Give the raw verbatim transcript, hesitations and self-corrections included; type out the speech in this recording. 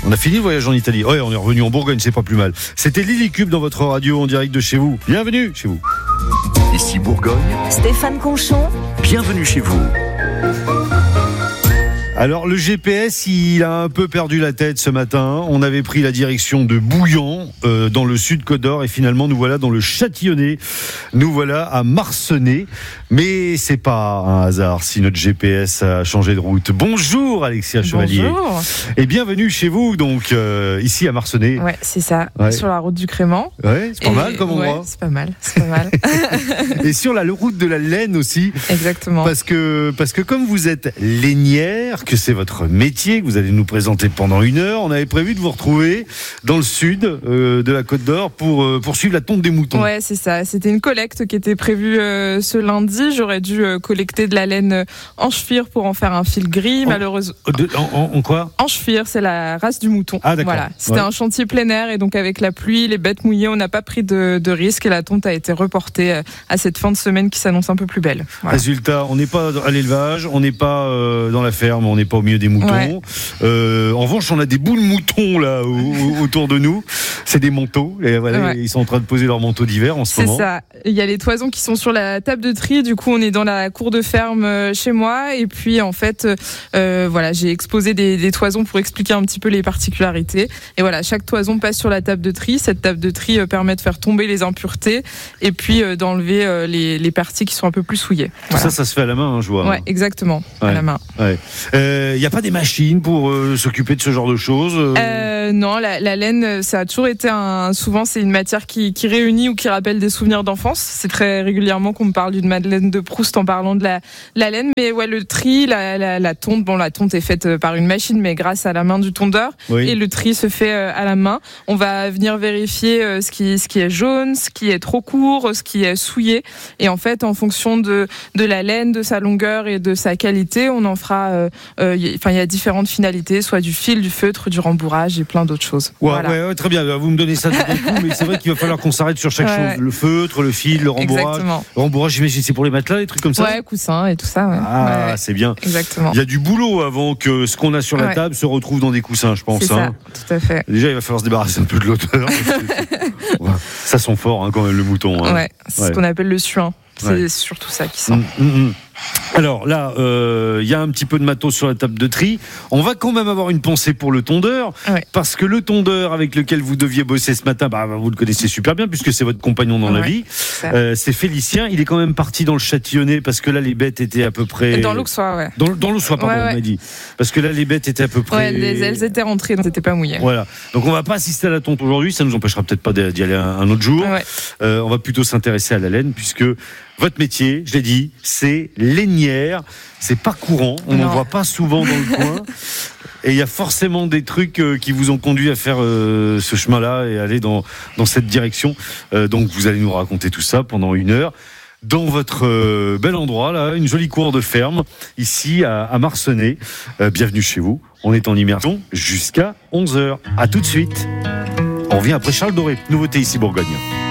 On a fini le voyage en Italie. Ouais, on est revenu en Bourgogne, c'est pas plus mal. C'était Lily Cube dans votre radio en direct de chez vous. Bienvenue chez vous. Ici Bourgogne. Stéphane Conchon. Bienvenue chez vous. Alors le G P S, il a un peu perdu la tête ce matin. On avait pris la direction de Bouillon, euh, dans le sud Côte d'Or, et finalement nous voilà dans le Châtillonnais. Nous voilà à Marcenais. Mais c'est pas un hasard si notre G P S a changé de route. Bonjour Alexia Chevalier. Bonjour. Et bienvenue chez vous, donc euh, ici à Marcenais. Ouais, c'est ça, Ouais. sur la route du Crément. Ouais, c'est pas Et- mal comme endroit. Ouais, c'est pas mal, c'est pas mal. Et sur la route de la laine aussi. Exactement. Parce que, parce que comme vous êtes lainière, que c'est votre métier, que vous allez nous présenter pendant une heure, on avait prévu de vous retrouver dans le sud euh, de la Côte d'Or pour euh, poursuivre la tonte des moutons. Ouais, c'est ça. C'était une collecte qui était prévue euh, ce lundi. J'aurais dû euh, collecter de la laine euh, en chevire pour en faire un fil gris. En- Malheureusement. De- en, en- en quoi En chevire, c'est la race du mouton. Ah, d'accord. Voilà. C'était Ouais. un chantier plein air et donc avec la pluie, les bêtes mouillées, on n'a pas pris de, de risque et la tonte a été reportée euh, à cette fin de semaine qui s'annonce un peu plus belle. Voilà. Résultat, on n'est pas à l'élevage, on n'est pas euh, dans la ferme, on n'est pas au milieu des moutons. Ouais. Euh, en revanche, on a des boules moutons là au- au- autour de nous. C'est des manteaux. Et voilà, Ouais. ils sont en train de poser leurs manteaux d'hiver en ce C'est moment. ça. Il y a les toisons qui sont sur la table de tri. Du coup, on est dans la cour de ferme euh, chez moi. Et puis, en fait, euh, voilà, j'ai exposé des, des toisons pour expliquer un petit peu les particularités. Et voilà, chaque toison passe sur la table de tri. Cette table de tri euh, permet de faire tomber les impuretés et puis euh, d'enlever euh, les, les parties qui sont un peu plus souillées. Tout Voilà. ça, ça se fait à la main, hein, je vois. Ouais, exactement, à Ouais. la main. Il ouais. euh, n'y a pas des machines pour euh, s'occuper de ce genre de choses euh... Euh, non, la, la laine, ça a toujours été un. Souvent, c'est une matière qui, qui réunit ou qui rappelle des souvenirs d'enfance. C'est très régulièrement qu'on me parle d'une Madeleine de Proust en parlant de la, la laine. Mais ouais, le tri, la, la, la tonte. Bon, la tonte est faite par une machine, mais grâce à la main du tondeur. Oui. Et le tri se fait à la main. On va venir vérifier ce qui, ce qui est jaune, ce qui est trop court, ce qui est souillé. Et en fait, en fonction de, de la laine, de sa longueur et de sa qualité, on en fera. Euh, euh, y, enfin, il y a différentes finalités, soit du fil, du feutre, du rembourrage et plein d'autres choses. Ouais, Voilà. ouais, ouais, très bien. Vous me donnez ça tout d'un coup, mais c'est vrai qu'il va falloir qu'on s'arrête sur chaque Ouais. chose. Le feutre, le fil, le rembourrage. Exactement. Le rembourrage, j'imagine, c'est pour les matelas, les trucs comme ça. Ouais, coussins et tout ça. Ouais. Ah, Ouais, c'est bien. exactement. Il y a du boulot avant que ce qu'on a sur la Ouais. table se retrouve dans des coussins, je pense. C'est hein. ça, tout à fait. Déjà, il va falloir se débarrasser un peu de l'odeur. parce que- Ouais, ça sent fort hein, quand même le mouton. Hein. Ouais, c'est Ouais. ce qu'on appelle le suin. C'est Ouais. surtout ça qui sent. Mm, mm, mm. Alors là, il euh, y a un petit peu de matos sur la table de tri. On va quand même avoir une pensée pour le tondeur, Ouais. parce que le tondeur avec lequel vous deviez bosser ce matin, bah, vous le connaissez super bien puisque c'est votre compagnon dans la Ouais, vie. ça. Euh, c'est Félicien. Il est quand même parti dans le Châtillonnais parce que là les bêtes étaient à peu près Dans l'Auxois, ouais. dans, dans l'Auxois, pardon, Ouais, ouais. on m'a dit, parce que là les bêtes étaient à peu près. Ouais, les, elles étaient rentrées, donc c'était pas mouillé. Voilà. Donc on va pas assister à la tonte aujourd'hui. Ça nous empêchera peut-être pas d'y aller un, un autre jour. Ouais. Euh, on va plutôt s'intéresser à la laine puisque votre métier, je l'ai dit, c'est lainière. C'est pas courant. On n'en Non. voit pas souvent dans le coin. Et il y a forcément des trucs euh, qui vous ont conduit à faire euh, ce chemin-là et aller dans, dans cette direction. Euh, donc vous allez nous raconter tout ça pendant une heure. Dans votre euh, bel endroit, là, une jolie cour de ferme, ici à, à Marcenais. Euh, bienvenue chez vous. On est en immersion jusqu'à onze heures. À tout de suite. On revient après Charles Doré. Nouveauté ici Bourgogne.